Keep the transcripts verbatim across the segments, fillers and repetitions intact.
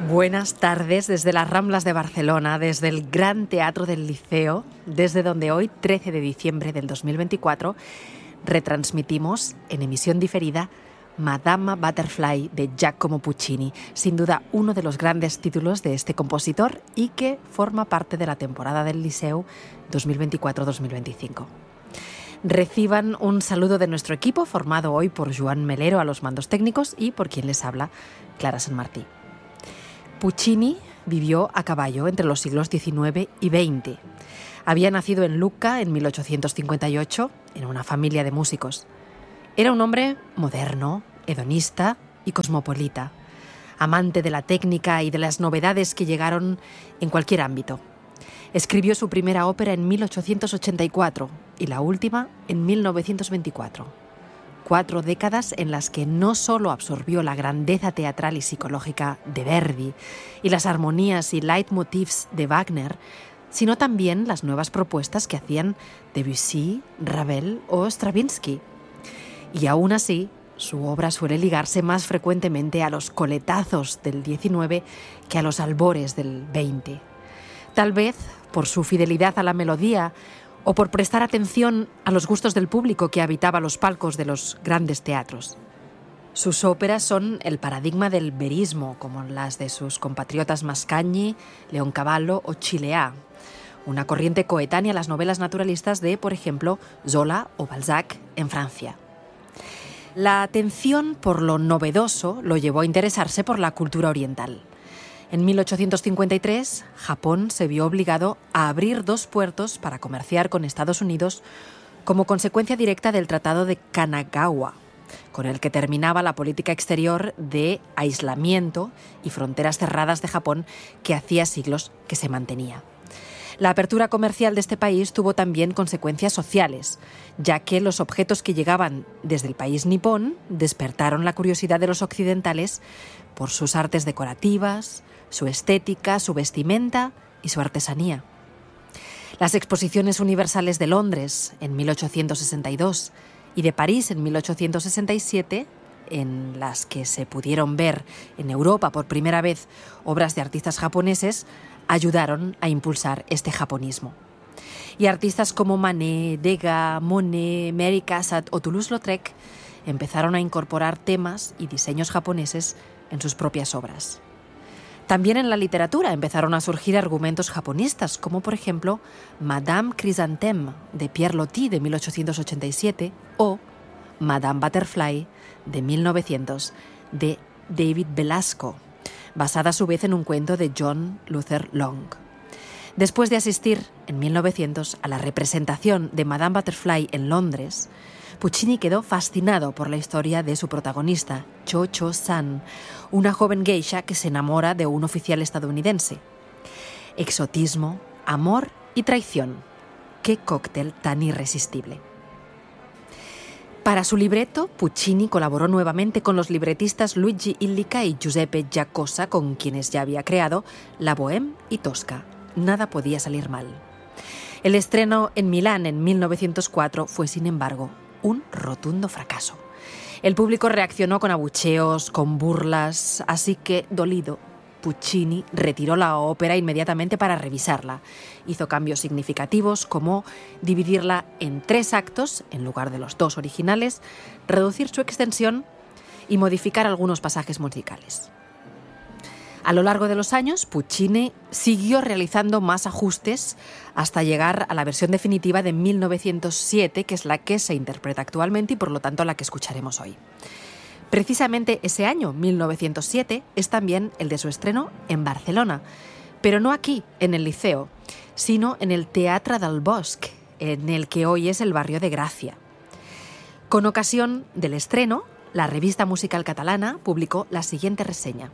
Buenas tardes desde las Ramblas de Barcelona, desde el Gran Teatro del Liceo, desde donde hoy, trece de diciembre del dos mil veinticuatro, retransmitimos en emisión diferida Madama Butterfly de Giacomo Puccini, sin duda uno de los grandes títulos de este compositor y que forma parte de la temporada del Liceu dos mil veinticuatro dos mil veinticinco. Reciban un saludo de nuestro equipo, formado hoy por Joan Melero a los mandos técnicos y por quien les habla, Clara San Martí. Puccini vivió a caballo entre los siglos diecinueve y veinte. Había nacido en Lucca en mil ochocientos cincuenta y ocho, en una familia de músicos. Era un hombre moderno, hedonista y cosmopolita, amante de la técnica y de las novedades que llegaron en cualquier ámbito. Escribió su primera ópera en mil ochocientos ochenta y cuatro y la última en mil novecientos veinticuatro. Cuatro décadas en las que no solo absorbió la grandeza teatral y psicológica de Verdi y las armonías y leitmotivs de Wagner, sino también las nuevas propuestas que hacían Debussy, Ravel o Stravinsky. Y aún así, su obra suele ligarse más frecuentemente a los coletazos del diecinueve que a los albores del veinte. Tal vez por su fidelidad a la melodía o por prestar atención a los gustos del público que habitaba los palcos de los grandes teatros. Sus óperas son el paradigma del verismo, como las de sus compatriotas Mascagni, Leoncavallo o Chileá, una corriente coetánea a las novelas naturalistas de, por ejemplo, Zola o Balzac en Francia. La atención por lo novedoso lo llevó a interesarse por la cultura oriental. En mil ochocientos cincuenta y tres, Japón se vio obligado a abrir dos puertos para comerciar con Estados Unidos como consecuencia directa del Tratado de Kanagawa, con el que terminaba la política exterior de aislamiento y fronteras cerradas de Japón que hacía siglos que se mantenía. La apertura comercial de este país tuvo también consecuencias sociales, ya que los objetos que llegaban desde el país nipón despertaron la curiosidad de los occidentales por sus artes decorativas, su estética, su vestimenta y su artesanía. Las exposiciones universales de Londres en mil ochocientos sesenta y dos y de París en mil ochocientos sesenta y siete, en las que se pudieron ver en Europa por primera vez obras de artistas japoneses, ayudaron a impulsar este japonismo. Y artistas como Manet, Degas, Monet, Mary Cassatt o Toulouse-Lautrec empezaron a incorporar temas y diseños japoneses en sus propias obras. También en la literatura empezaron a surgir argumentos japonistas, como por ejemplo Madame Chrysanthème de Pierre Loti de mil ochocientos ochenta y siete o Madame Butterfly de mil novecientos de David Belasco, basada a su vez en un cuento de John Luther Long. Después de asistir en mil novecientos a la representación de Madame Butterfly en Londres, Puccini quedó fascinado por la historia de su protagonista, Cho Cho-san, una joven geisha que se enamora de un oficial estadounidense. Exotismo, amor y traición. ¡Qué cóctel tan irresistible! Para su libreto, Puccini colaboró nuevamente con los libretistas Luigi Illica y Giuseppe Giacosa, con quienes ya había creado La Bohème y Tosca. Nada podía salir mal. El estreno en Milán en mil novecientos cuatro fue, sin embargo, un rotundo fracaso. El público reaccionó con abucheos, con burlas, así que, dolido, Puccini retiró la ópera inmediatamente para revisarla. Hizo cambios significativos como dividirla en tres actos en lugar de los dos originales, reducir su extensión y modificar algunos pasajes musicales. A lo largo de los años, Puccini siguió realizando más ajustes hasta llegar a la versión definitiva de mil novecientos siete, que es la que se interpreta actualmente y por lo tanto la que escucharemos hoy. Precisamente ese año, mil novecientos siete, es también el de su estreno en Barcelona, pero no aquí, en el Liceo, sino en el Teatre del Bosc, en el que hoy es el barrio de Gracia. Con ocasión del estreno, la revista musical catalana publicó la siguiente reseña.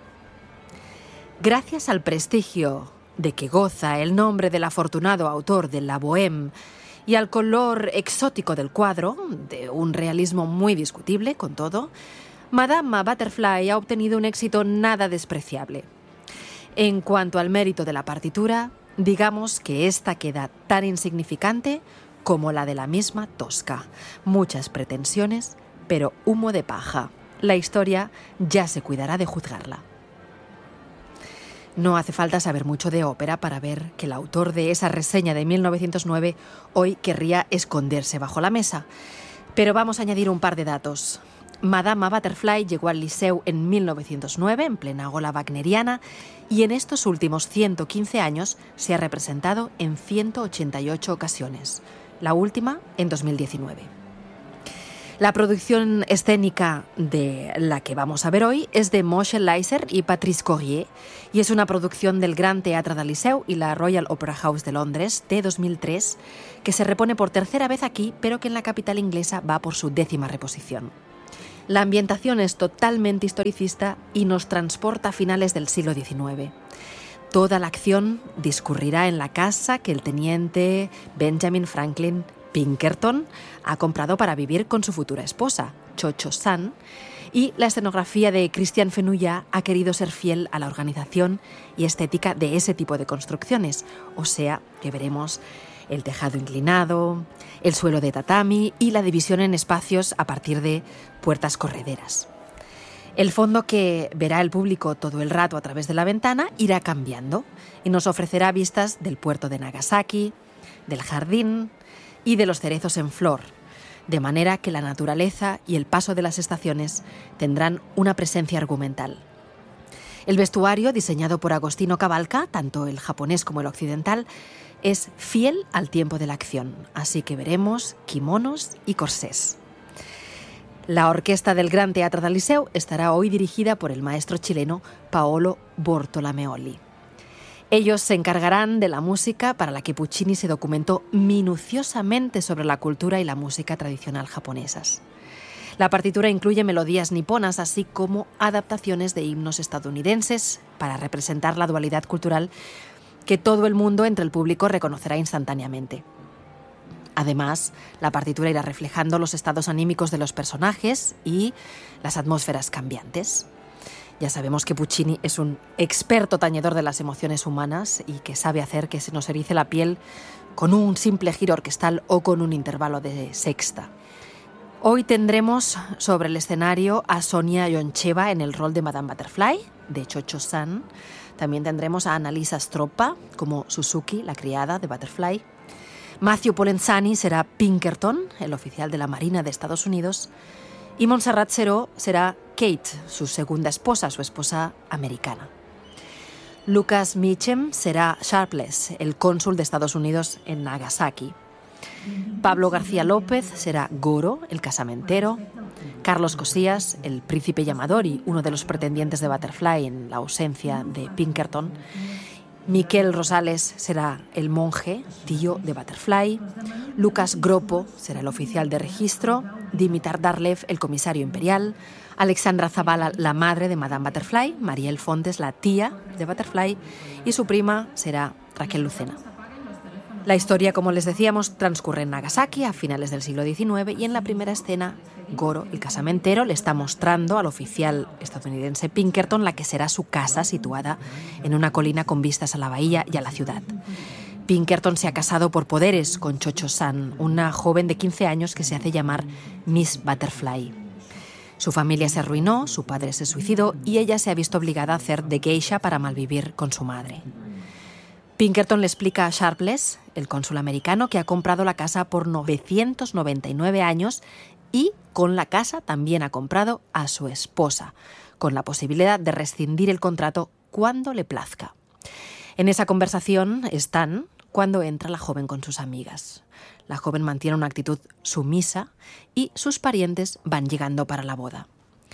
Gracias al prestigio de que goza el nombre del afortunado autor de La Bohème y al color exótico del cuadro, de un realismo muy discutible, con todo, Madame Butterfly ha obtenido un éxito nada despreciable. En cuanto al mérito de la partitura, digamos que esta queda tan insignificante como la de la misma Tosca. Muchas pretensiones, pero humo de paja. La historia ya se cuidará de juzgarla. No hace falta saber mucho de ópera para ver que el autor de esa reseña de mil novecientos nueve hoy querría esconderse bajo la mesa. Pero vamos a añadir un par de datos. Madama Butterfly llegó al Liceu en mil novecientos nueve, en plena ola wagneriana, y en estos últimos ciento quince años se ha representado en ciento ochenta y ocho ocasiones, la última en dos mil diecinueve. La producción escénica de la que vamos a ver hoy es de Moshe Leiser y Patrice Corrier y es una producción del Gran Teatre del Liceu y la Royal Opera House de Londres de dos mil tres, que se repone por tercera vez aquí, pero que en la capital inglesa va por su décima reposición. La ambientación es totalmente historicista y nos transporta a finales del siglo diecinueve. Toda la acción discurrirá en la casa que el teniente Benjamin Franklin Pinkerton ha comprado para vivir con su futura esposa, Cho-Cho-San, y la escenografía de Christian Fenouillat ha querido ser fiel a la organización y estética de ese tipo de construcciones, o sea, que veremos el tejado inclinado, el suelo de tatami y la división en espacios a partir de puertas correderas. El fondo que verá el público todo el rato a través de la ventana irá cambiando y nos ofrecerá vistas del puerto de Nagasaki, del jardín y de los cerezos en flor, de manera que la naturaleza y el paso de las estaciones tendrán una presencia argumental. El vestuario, diseñado por Agostino Cavalca, tanto el japonés como el occidental, es fiel al tiempo de la acción, así que veremos kimonos y corsés. La orquesta del Gran Teatre del Liceu estará hoy dirigida por el maestro chileno Paolo Bortolameoli. Ellos se encargarán de la música para la que Puccini se documentó minuciosamente sobre la cultura y la música tradicional japonesas. La partitura incluye melodías niponas, así como adaptaciones de himnos estadounidenses para representar la dualidad cultural que todo el mundo entre el público reconocerá instantáneamente. Además, la partitura irá reflejando los estados anímicos de los personajes y las atmósferas cambiantes. Ya sabemos que Puccini es un experto tañedor de las emociones humanas y que sabe hacer que se nos erice la piel con un simple giro orquestal o con un intervalo de sexta. Hoy tendremos sobre el escenario a Sonia Yoncheva en el rol de Madame Butterfly, de Cho-Cho-San. También tendremos a Annalisa Stroppa como Suzuki, la criada de Butterfly. Matthew Polenzani será Pinkerton, el oficial de la Marina de Estados Unidos. Y Montserrat Seró será Kate, su segunda esposa, su esposa americana. Lucas Meacham será Sharpless, el cónsul de Estados Unidos en Nagasaki. Pablo García López será Goro, el casamentero. Carlos Cosías, el príncipe Yamadori, uno de los pretendientes de Butterfly en la ausencia de Pinkerton. Miquel Rosales será el monje, tío de Butterfly. Lucas Gropo será el oficial de registro. Dimitar Darlev, el comisario imperial. Alexandra Zavala, la madre de Madame Butterfly. Mariel Fontes, la tía de Butterfly. Y su prima será Raquel Lucena. La historia, como les decíamos, transcurre en Nagasaki a finales del siglo diecinueve y en la primera escena, Goro, el casamentero, le está mostrando al oficial estadounidense Pinkerton la que será su casa situada en una colina con vistas a la bahía y a la ciudad. Pinkerton se ha casado por poderes con Cho-Cho-San, una joven de quince años que se hace llamar Miss Butterfly. Su familia se arruinó, su padre se suicidó y ella se ha visto obligada a hacer de geisha para malvivir con su madre. Pinkerton le explica a Sharpless, el cónsul americano, que ha comprado la casa por novecientos noventa y nueve años y con la casa también ha comprado a su esposa, con la posibilidad de rescindir el contrato cuando le plazca. En esa conversación están cuando entra la joven con sus amigas. La joven mantiene una actitud sumisa y sus parientes van llegando para la boda.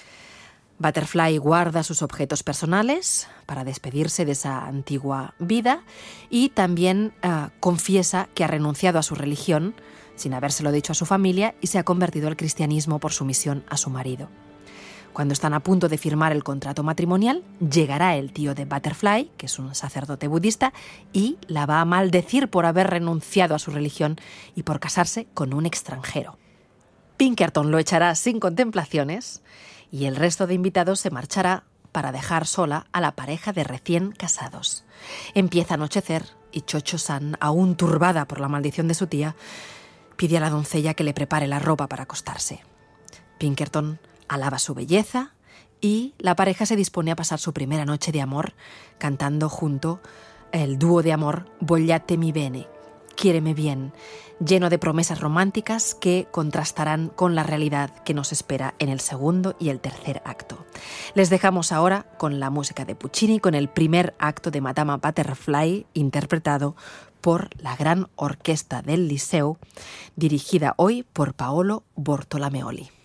Butterfly guarda sus objetos personales para despedirse de esa antigua vida y también uh, confiesa que ha renunciado a su religión sin habérselo dicho a su familia y se ha convertido al cristianismo por sumisión a su marido. Cuando están a punto de firmar el contrato matrimonial, llegará el tío de Butterfly, que es un sacerdote budista, y la va a maldecir por haber renunciado a su religión y por casarse con un extranjero. Pinkerton lo echará sin contemplaciones y el resto de invitados se marchará para dejar sola a la pareja de recién casados. Empieza a anochecer y Cho-Cho-San, aún turbada por la maldición de su tía, pide a la doncella que le prepare la ropa para acostarse. Pinkerton alaba su belleza y la pareja se dispone a pasar su primera noche de amor cantando junto el dúo de amor Vogliatemi bene, Quiéreme bien, lleno de promesas románticas que contrastarán con la realidad que nos espera en el segundo y el tercer acto. Les dejamos ahora con la música de Puccini, con el primer acto de Madama Butterfly, interpretado por la gran orquesta del Liceo, dirigida hoy por Paolo Bortolomeoli.